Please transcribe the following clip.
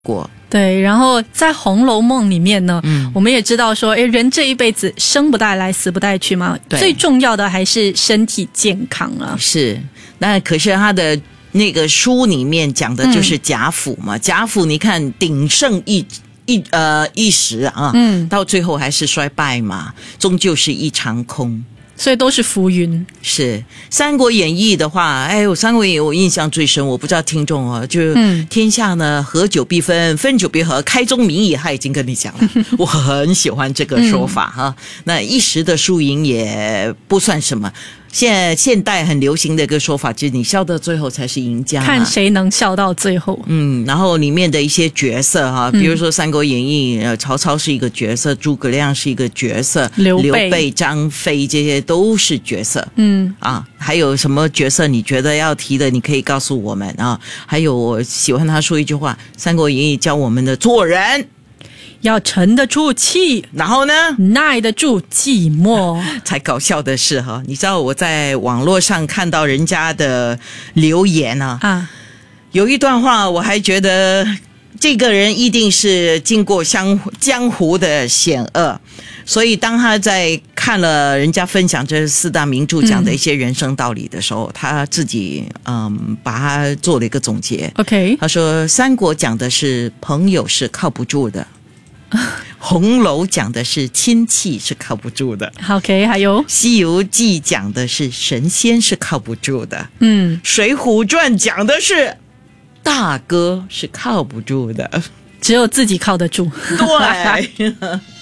过。 对，然后在《红楼梦》里面呢，我们也知道说，人这一辈子生不带来，死不带去嘛，最重要的还是身体健康啊。 是，那可是他的那个书里面讲的就是贾府嘛，贾府你看鼎盛一时啊，到最后还是衰败嘛，终究是一场空。 所以都是浮云。 是《三国演义》的话，《三国演义》我印象最深，我不知道听众哦，就是天下呢合久必分，分久必合，开宗明义他已经跟你讲了，我很喜欢这个说法哈。那一时的输赢也不算什么。现代很流行的一个说法，就是你笑到最后才是赢家， 看谁能笑到最后。 然后里面的一些角色哈，比如说《三国演义》，曹操是一个角色，诸葛亮是一个角色，刘备、张飞这些都是角色。还有什么角色你觉得要提的，你可以告诉我们啊。还有我喜欢他说一句话，《三国演义》教我们的做人。 要沉得住气， 然后呢， 耐得住寂寞。 才搞笑的是哈，你知道我在网络上看到人家的留言啊，有一段话我还觉得这个人一定是经过江湖的险恶，所以当他在看了人家分享这四大名著讲的一些人生道理的时候，他自己把它做了一个总结。 OK， 他说三国讲的是朋友是靠不住的，红楼讲的是亲戚是靠不住的。 OK， 还有西游记讲的是神仙是靠不住的。水浒传讲的是大哥是靠不住的， 只有自己靠得住。 对。